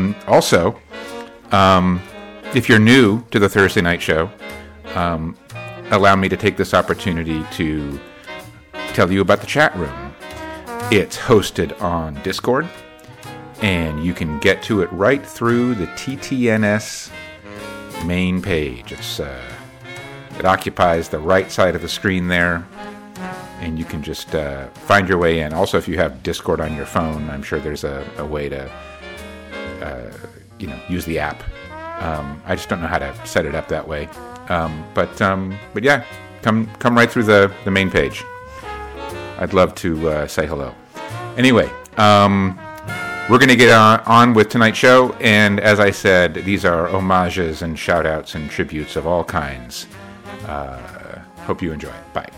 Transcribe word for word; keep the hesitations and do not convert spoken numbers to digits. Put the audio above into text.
Um, also, um, if you're new to the Thursday Night Show, um, allow me to take this opportunity to tell you about the chat room. It's hosted on Discord, and you can get to it right through the T T N S main page. It's uh, it occupies the right side of the screen there, and you can just uh, find your way in. Also, if you have Discord on your phone, I'm sure there's a, a way to uh, you know use the app. Um, I just don't know how to set it up that way. Um, but um, but yeah, come come right through the, the main page. I'd love to uh, say hello. Anyway, um, we're going to get on, on with tonight's show, and as I said, these are homages and shout-outs and tributes of all kinds. Uh, hope you enjoy. Bye.